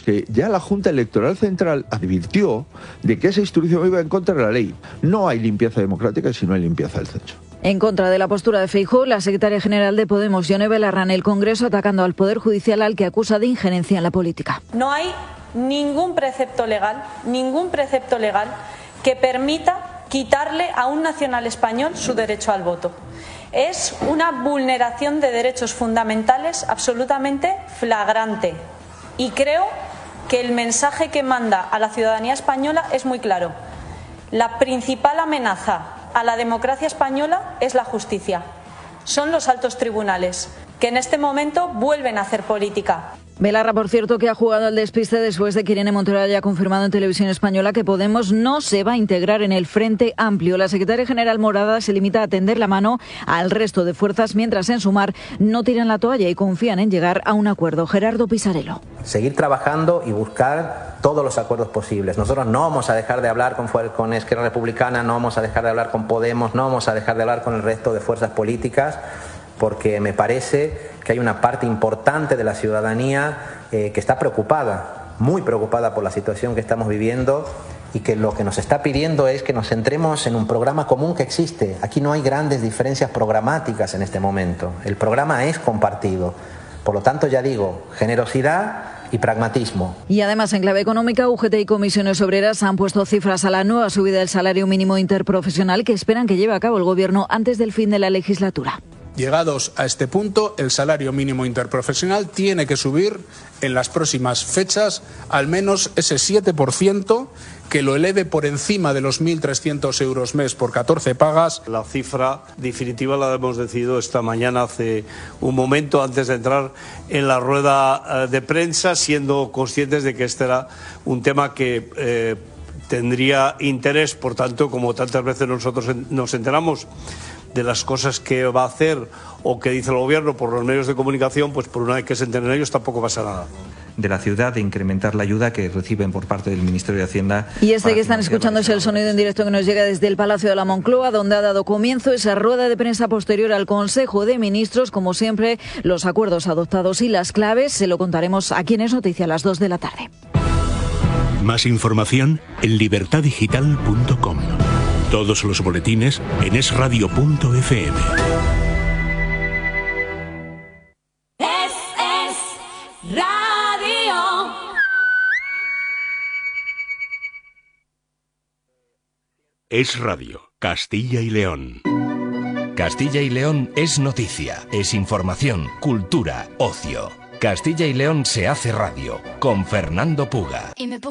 los que ya la Junta Electoral Central advirtió de que esa instrucción iba en contra de la ley. No hay limpieza democrática si no hay limpieza del censo. En contra de la postura de Feijóo, la secretaria general de Podemos, Ione Belarra, en el Congreso atacando al Poder Judicial, al que acusa de injerencia en la política. No hay ningún precepto legal que permita quitarle a un nacional español su derecho al voto. Es una vulneración de derechos fundamentales absolutamente flagrante. Y creo que el mensaje que manda a la ciudadanía española es muy claro. La principal amenaza a la democracia española es la justicia. Son los altos tribunales, que en este momento vuelven a hacer política. Belarra, por cierto, que ha jugado al despiste después de que Irene Montero haya confirmado en Televisión Española que Podemos no se va a integrar en el Frente Amplio. La secretaria general morada se limita a tender la mano al resto de fuerzas, mientras en Sumar no tiran la toalla y confían en llegar a un acuerdo. Gerardo Pisarello. Seguir trabajando y buscar todos los acuerdos posibles. Nosotros no vamos a dejar de hablar con Esquerra Republicana, no vamos a dejar de hablar con Podemos, no vamos a dejar de hablar con el resto de fuerzas políticas, porque me parece que hay una parte importante de la ciudadanía que está preocupada, muy preocupada por la situación que estamos viviendo, y que lo que nos está pidiendo es que nos centremos en un programa común que existe. Aquí no hay grandes diferencias programáticas en este momento. El programa es compartido. Por lo tanto, ya digo, generosidad y pragmatismo. Y además, en clave económica, UGT y Comisiones Obreras han puesto cifras a la nueva subida del salario mínimo interprofesional que esperan que lleve a cabo el Gobierno antes del fin de la legislatura. Llegados a este punto, el salario mínimo interprofesional tiene que subir en las próximas fechas al menos ese 7%, que lo eleve por encima de los 1.300 euros mes por 14 pagas. La cifra definitiva la hemos decidido esta mañana, hace un momento, antes de entrar en la rueda de prensa, siendo conscientes de que este era un tema que tendría interés. Por tanto, como tantas veces nosotros nos enteramos de las cosas que va a hacer o que dice el Gobierno por los medios de comunicación, pues por una vez que se enteren ellos tampoco pasa nada. De la ciudad, de incrementar la ayuda que reciben por parte del Ministerio de Hacienda. Y que están escuchando es el sonido en directo que nos llega desde el Palacio de la Moncloa, donde ha dado comienzo esa rueda de prensa posterior al Consejo de Ministros. Como siempre, los acuerdos adoptados y las claves se lo contaremos aquí en Es Noticia a las 2 de la tarde. Más información en libertadigital.com. Todos los boletines en esradio.fm. Es Radio. Es Radio, Castilla y León. Castilla y León es noticia, es información, cultura, ocio. Castilla y León se hace radio, con Fernando Puga.